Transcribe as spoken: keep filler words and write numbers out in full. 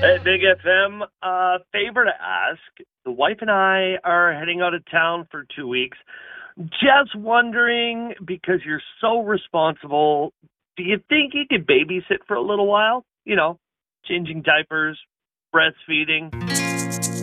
Hey, Big F M, uh, favor to ask. The wife and I are heading out of town for two weeks. Just wondering, because you're so responsible, do you think you could babysit for a little while? You know, changing diapers, breastfeeding.